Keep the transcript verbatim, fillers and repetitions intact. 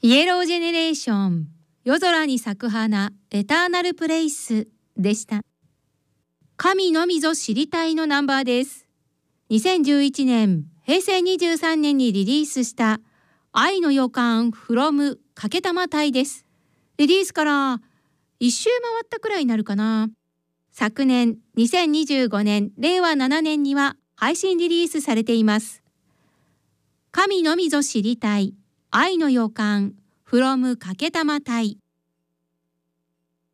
イエロージェネレーション、夜空に咲く花、エターナルプレイスでした。神のみぞ知りたいのナンバーです。にせんじゅういちねん、へいせいにじゅうさんねんにリリースした愛の予感 from かけたま隊です。リリースから一周回ったくらいになるかな。昨年にせんにじゅうごねん、れいわななねんには配信リリースされています。神のみぞ知りたい愛の予感 from かけたま隊。